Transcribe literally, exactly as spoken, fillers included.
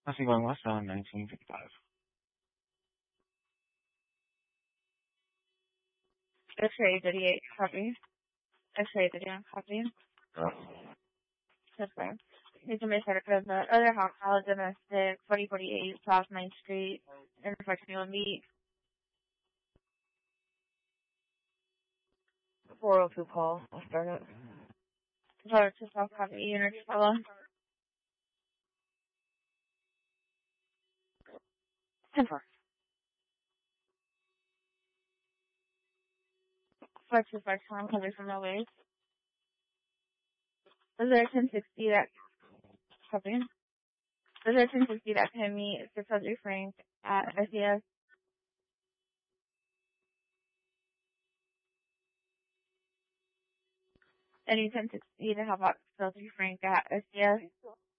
Nothing going west on nineteen fifty-five. X-ray thirty-eight, copy. X-ray thirty-one, copy. Oh. That's fine. Here's a mistake of the other house, domestic, forty forty-eight South ninth Street, intersection will meet. four oh two call. I'll start it. Sorry, to South copy, unit fellow. ten four. five two five time coming from the waves. Is there ten sixty that copy? Is there ten sixty that can meet six hundred Frank at S E S? Any ten sixty to help out six hundred Frank at S E S?